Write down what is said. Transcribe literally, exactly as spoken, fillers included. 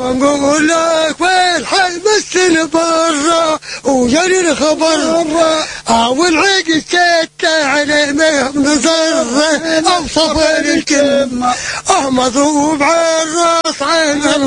ونقول لك والحل مسن برا وجري الخبر والعيد ستة على ما نظر او صفر الكلمة اه مضروب على الراس عين